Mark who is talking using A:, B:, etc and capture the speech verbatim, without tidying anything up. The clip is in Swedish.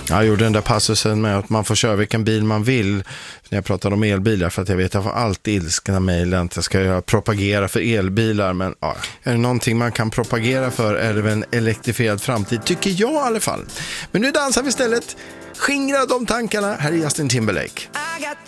A: Jag gjorde den där passusen med att man får köra vilken bil man vill när jag pratade om elbilar, för att jag vet att jag får alltid ilskna mejlen att jag ska göra propagera för elbilar, men ja, är det någonting man kan propagera för är det väl en elektrifierad framtid, tycker jag i alla fall. Men nu dansar vi istället, skingra de tankarna, här är Justin Timberlake.